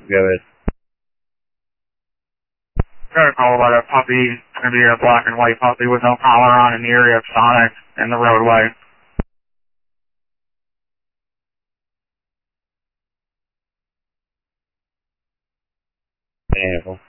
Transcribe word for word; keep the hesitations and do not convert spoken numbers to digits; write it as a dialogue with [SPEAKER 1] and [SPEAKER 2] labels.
[SPEAKER 1] Go ahead.
[SPEAKER 2] Got a call about a puppy. It's going to be a black and white puppy with no collar on in the area of Sonic in the roadway.
[SPEAKER 1] Animal.